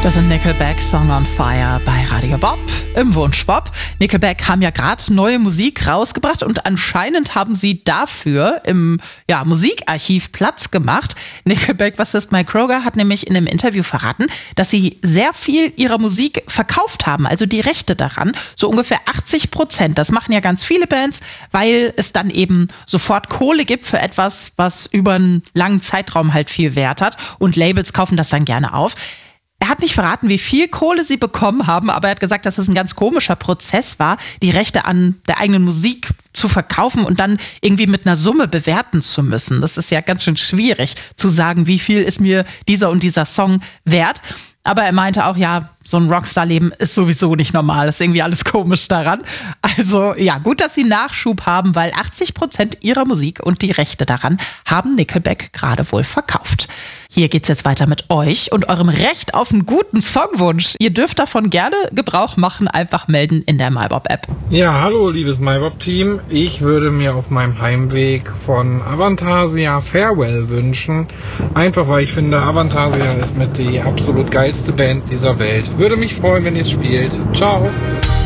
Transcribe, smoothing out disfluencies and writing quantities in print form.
Das sind Nickelback, Song on Fire bei Radio Bob im Wunschbob. Nickelback haben ja gerade neue Musik rausgebracht und anscheinend haben sie dafür im Musikarchiv Platz gemacht. Nickelback-Bassist Mike Kroger hat nämlich in einem Interview verraten, dass sie sehr viel ihrer Musik verkauft haben, also die Rechte daran, so ungefähr 80%. Das machen ja ganz viele Bands, weil es dann eben sofort Kohle gibt für etwas, was über einen langen Zeitraum halt viel Wert hat und Labels kaufen das dann gerne auf. Er hat nicht verraten, wie viel Kohle sie bekommen haben, aber er hat gesagt, dass es ein ganz komischer Prozess war, die Rechte an der eigenen Musik zu verkaufen und dann irgendwie mit einer Summe bewerten zu müssen. Das ist ja ganz schön schwierig zu sagen, wie viel ist mir dieser und dieser Song wert. Aber er meinte auch, ja, so ein Rockstar-Leben ist sowieso nicht normal. Das ist irgendwie alles komisch daran. Also ja, gut, dass sie Nachschub haben, weil 80% ihrer Musik und die Rechte daran haben Nickelback gerade wohl verkauft. Hier geht's jetzt weiter mit euch und eurem Recht auf einen guten Songwunsch. Ihr dürft davon gerne Gebrauch machen, einfach melden in der MyBob-App. Ja, hallo liebes MyBob-Team. Ich würde mir auf meinem Heimweg von Avantasia Farewell wünschen. Einfach weil ich finde, Avantasia ist mit die absolut geilste Band dieser Welt. Würde mich freuen, wenn ihr es spielt. Ciao.